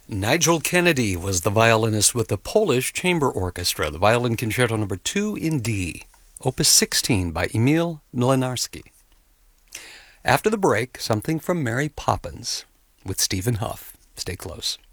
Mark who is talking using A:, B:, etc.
A: Nigel Kennedy was the violinist with the Polish Chamber Orchestra, the Violin Concerto No. 2 in D, Opus 16 by Emil Mlynarski. After the break, something from Mary Poppins with Stephen Huff. Stay close.